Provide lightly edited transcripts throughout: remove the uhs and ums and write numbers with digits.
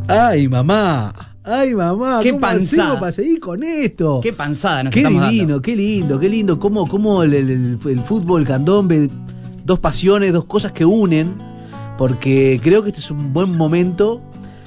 Ay, mamá. Ay, mamá. Qué ¿Cómo panzada hacemos para seguir con esto? Qué panzada nos Qué estamos divino, dando. qué lindo, qué lindo. Cómo el fútbol, el candombe, dos pasiones, dos cosas que unen. Porque creo que este es un buen momento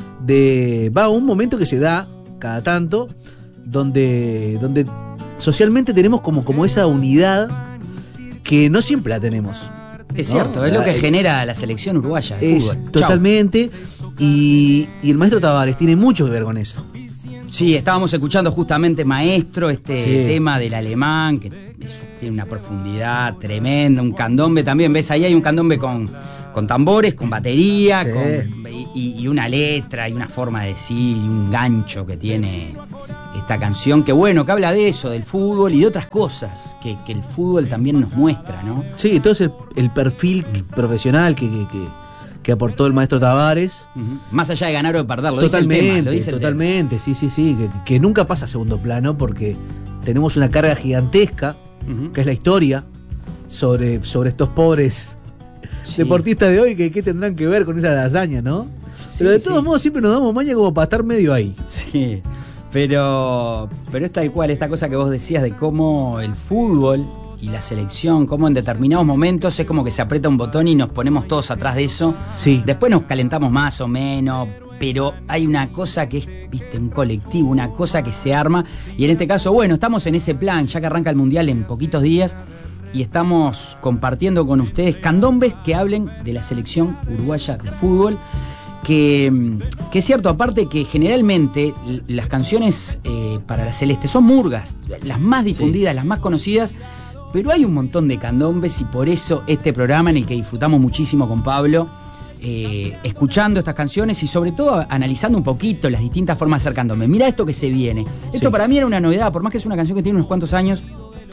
un momento que se da cada tanto, donde socialmente tenemos como esa unidad que no siempre la tenemos. Es ¿no? cierto, es lo que genera la selección uruguaya de Es fútbol. totalmente. Y el maestro Tavares tiene mucho que ver con eso. Sí, estábamos escuchando justamente, maestro, Sí. tema del alemán, que tiene una profundidad tremenda, un candombe también, ves, ahí hay un candombe con tambores, con batería, Sí. y una letra, y una forma de decir, y un gancho que tiene esta canción, que bueno, que habla de eso, del fútbol y de otras cosas que el fútbol también nos muestra, ¿no? Sí, entonces el perfil profesional que aportó el maestro Tavares. Uh-huh. Más allá de ganar o de perder, lo dice el tema, lo dice el totalmente, sí, que nunca pasa a segundo plano porque tenemos una carga gigantesca, uh-huh, que es la historia sobre estos pobres deportistas de hoy que tendrán que ver con esa hazaña, ¿no? Sí, pero de todos modos siempre nos damos maña como para estar medio ahí. Sí, pero es tal cual esta cosa que vos decías de cómo el fútbol y la selección, cómo en determinados momentos es como que se aprieta un botón y nos ponemos todos atrás de eso. Sí. Después nos calentamos más o menos, pero hay una cosa que es, viste, un colectivo, una cosa que se arma. Y en este caso, bueno, estamos en ese plan, ya que arranca el Mundial en poquitos días, y estamos compartiendo con ustedes candombes que hablen de la selección uruguaya de fútbol. Que es cierto, aparte que generalmente las canciones para la Celeste son murgas, las más difundidas, sí, las más conocidas, pero hay un montón de candombes y por eso este programa en el que disfrutamos muchísimo con Pablo, escuchando estas canciones y sobre todo analizando un poquito las distintas formas de hacer candombe. Mirá esto que se viene. Esto sí, para mí era una novedad, por más que es una canción que tiene unos cuantos años,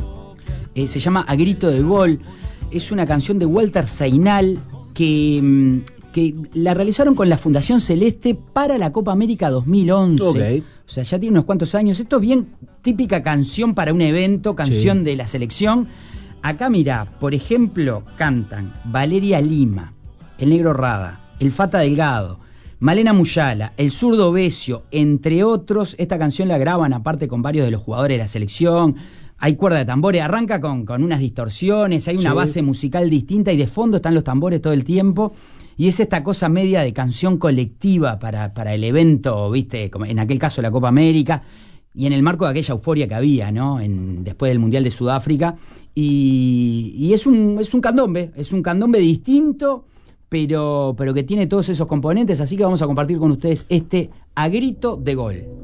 se llama A Grito de Gol. Es una canción de Walter Seinal que la realizaron con la Fundación Celeste para la Copa América 2011. Okay. O sea, ya tiene unos cuantos años. Esto es bien típica canción para un evento, canción, sí, de la selección. Acá mirá, por ejemplo, cantan Valeria Lima, el Negro Rada, el Fata Delgado, Malena Muyala, el Zurdo Besio, entre otros. Esta canción la graban aparte con varios de los jugadores de la selección. Hay cuerda de tambores, arranca con unas distorsiones, hay una, sí, base musical distinta y de fondo están los tambores todo el tiempo. Y es esta cosa media de canción colectiva para el evento, ¿viste? Como en aquel caso la Copa América, y en el marco de aquella euforia que había, ¿no? Después del Mundial de Sudáfrica. Y es un candombe distinto, pero que tiene todos esos componentes, así que vamos a compartir con ustedes A Grito de Gol.